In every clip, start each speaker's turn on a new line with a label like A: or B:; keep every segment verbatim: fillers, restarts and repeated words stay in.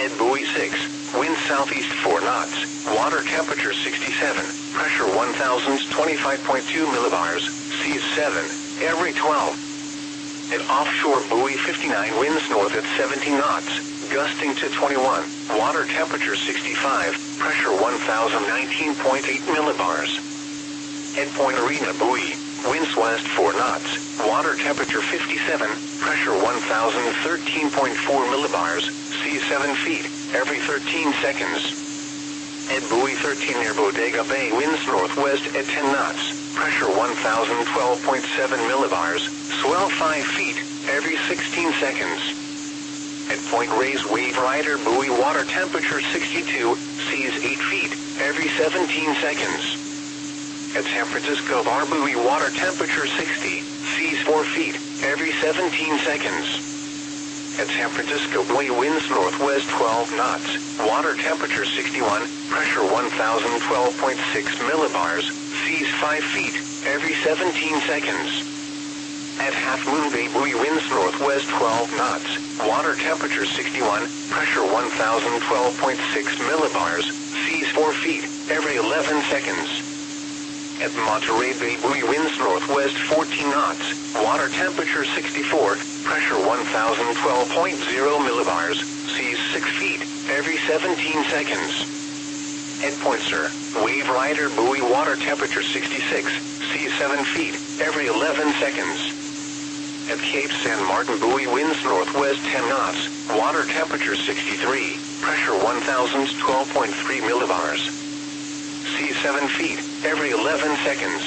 A: At buoy six, wind southeast four knots, water temperature sixty-seven, pressure one thousand twenty-five point two millibars, seas seven, every twelve. At offshore buoy fifty-nine, winds north at seventeen knots, gusting to twenty-one, water temperature sixty-five, pressure one thousand nineteen point eight millibars. At Point Arena buoy, winds west four knots, water temperature fifty-seven, pressure one thousand thirteen point four millibars, seas seven feet, every thirteen seconds. At buoy thirteen near Bodega Bay, winds northwest at ten knots, pressure one thousand twelve point seven millibars, swell five feet, every sixteen seconds. At Point Reyes Wave Rider buoy, water temperature sixty-two, seas eight feet, every seventeen seconds. At San Francisco Bar buoy, water temperature sixty, seas four feet, every seventeen seconds. At San Francisco buoy, winds northwest twelve knots, water temperature sixty-one, pressure one thousand twelve point six millibars, seas five feet, every seventeen seconds. At Half Moon Bay buoy, winds northwest twelve knots, water temperature sixty-one, pressure one thousand twelve point six millibars, seas four feet, every eleven seconds. At Monterey Bay buoy, winds northwest fourteen knots, water temperature sixty-four, pressure one thousand twelve point zero millibars, seas six feet, every seventeen seconds. At Point Sur, Wave Rider buoy, water temperature sixty-six, seas seven feet, every eleven seconds. At Cape San Martin buoy, winds northwest ten knots, water temperature sixty-three, pressure one thousand twelve point three millibars, seas seven feet, every eleven seconds.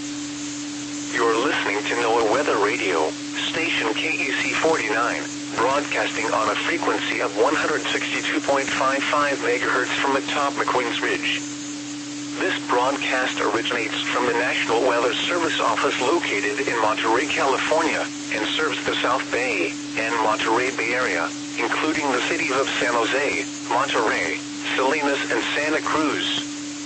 A: You're listening to NOAA Weather Radio, station K E C forty-nine, broadcasting on a frequency of one hundred sixty-two point five five megahertz from atop McQueen's Ridge. This broadcast originates from the National Weather Service office located in Monterey, California, and serves the South Bay and Monterey Bay area, including the cities of San Jose, Monterey, Salinas, and Santa Cruz.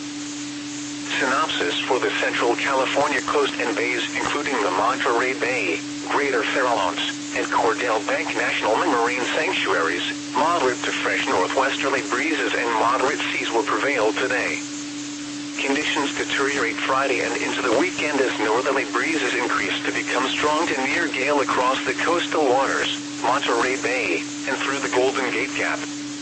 A: Synopsis for the Central California coast and bays, including the Monterey Bay, Greater Farallones, and Cordell Bank National Marine Sanctuaries. Moderate to fresh northwesterly breezes and moderate seas will prevail today. Conditions deteriorate Friday and into the weekend as northerly breezes increase to become strong to near gale across the coastal waters, Monterey Bay, and through the Golden Gate Gap.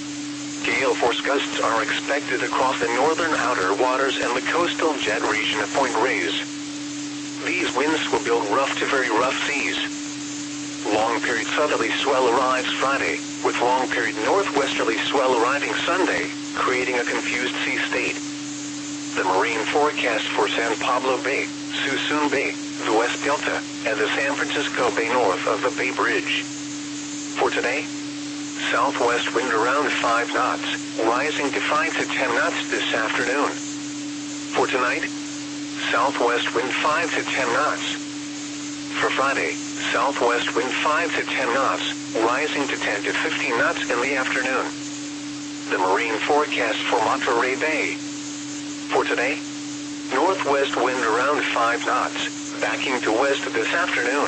A: Gale force gusts are expected across the northern outer waters and the coastal jet region of Point Reyes. These winds will build rough to very rough seas. Long-period southerly swell arrives Friday, with long-period northwesterly swell arriving Sunday, creating a confused sea state. The marine forecast for San Pablo Bay, Suisun Bay, the West Delta, and the San Francisco Bay north of the Bay Bridge. For today, southwest wind around five knots, rising to five to ten knots this afternoon. For tonight, southwest wind five to ten knots. For Friday, southwest wind five to ten knots, rising to ten to fifteen knots in the afternoon. The marine forecast for Monterey Bay. For today, northwest wind around five knots, backing to west this afternoon.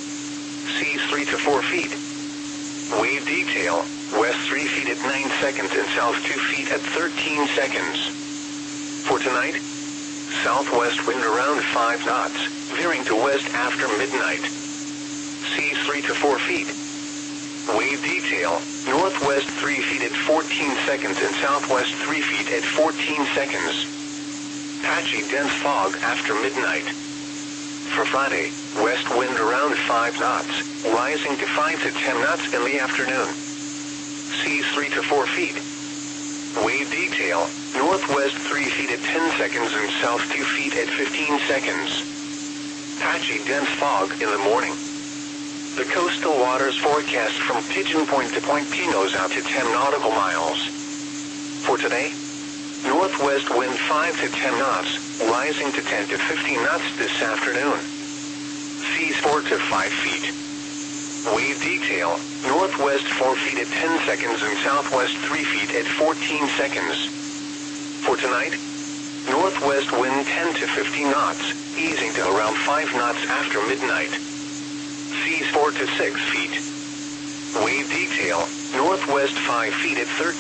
A: Seas three to four feet. Wave detail, west three feet at nine seconds and south two feet at thirteen seconds. For tonight, southwest wind around five knots, veering to west after midnight. Seas three to four feet. Wave detail, northwest three feet at fourteen seconds and southwest three feet at fourteen seconds. Patchy dense fog after midnight. For Friday, west wind around five knots, rising to five to ten knots in the afternoon. Seas three to four feet. Wave detail, northwest three feet at ten seconds and south two feet at fifteen seconds. Patchy dense fog in the morning. The coastal waters forecast from Pigeon Point to Point Pinos out to ten nautical miles. For today, northwest wind five to ten knots, rising to ten to fifteen knots this afternoon. Seas four to five feet. Wave detail, northwest four feet at ten seconds and southwest three feet at fourteen seconds. For tonight, northwest wind ten to fifteen knots, easing to around five knots after midnight. Seas four to six feet. Wave detail, northwest five feet at thirteen